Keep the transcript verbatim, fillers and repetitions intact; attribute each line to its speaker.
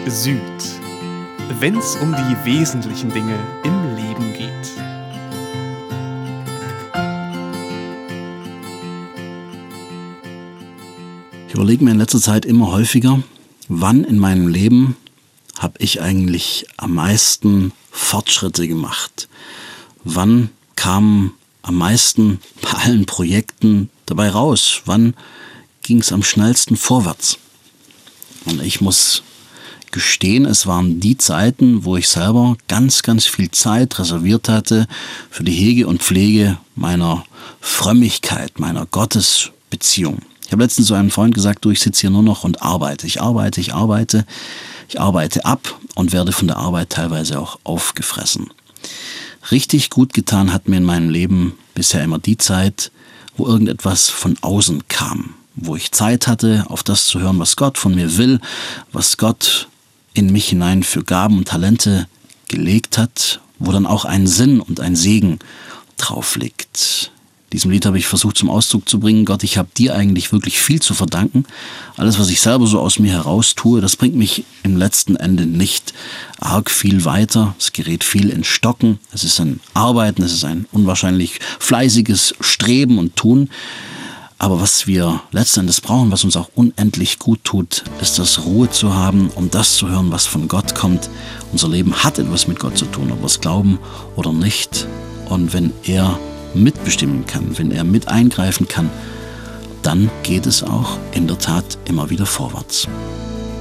Speaker 1: Süd, wenn's um die wesentlichen Dinge im Leben geht.
Speaker 2: Ich überlege mir in letzter Zeit immer häufiger, wann in meinem Leben habe ich eigentlich am meisten Fortschritte gemacht? Wann kamen am meisten bei allen Projekten dabei raus? Wann ging es am schnellsten vorwärts? Und ich muss gestehen, es waren die Zeiten, wo ich selber ganz, ganz viel Zeit reserviert hatte für die Hege und Pflege meiner Frömmigkeit, meiner Gottesbeziehung. Ich habe letztens zu einem Freund gesagt, du, ich sitze hier nur noch und arbeite. Ich arbeite, ich arbeite, ich arbeite ab und werde von der Arbeit teilweise auch aufgefressen. Richtig gut getan hat mir in meinem Leben bisher immer die Zeit, wo irgendetwas von außen kam, wo ich Zeit hatte, auf das zu hören, was Gott von mir will, was Gott in mich hinein für Gaben und Talente gelegt hat, wo dann auch ein Sinn und ein Segen drauf liegt. In diesem Lied habe ich versucht zum Ausdruck zu bringen, Gott, ich habe dir eigentlich wirklich viel zu verdanken. Alles, was ich selber so aus mir heraus tue, das bringt mich im letzten Ende nicht arg viel weiter. Es gerät viel in Stocken. Es ist ein Arbeiten, es ist ein unwahrscheinlich fleißiges Streben und Tun. Aber was wir letzten Endes brauchen, was uns auch unendlich gut tut, ist das Ruhe zu haben, um das zu hören, was von Gott kommt. Unser Leben hat etwas mit Gott zu tun, ob wir es glauben oder nicht. Und wenn er mitbestimmen kann, wenn er mit eingreifen kann, dann geht es auch in der Tat immer wieder vorwärts.